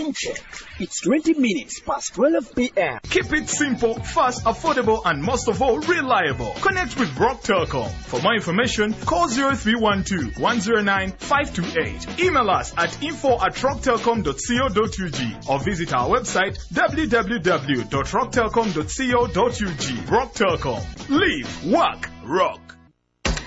Time check. It's 20 minutes past 12 p.m. Keep it simple, fast, affordable, and most of all, reliable. Connect with Rock Telecom. For more information, call 0312-109-528. Email us at info@rocktelecom.co.ug or visit our website www.rocktelecom.co.ug. Rock Telecom. Live, work, rock.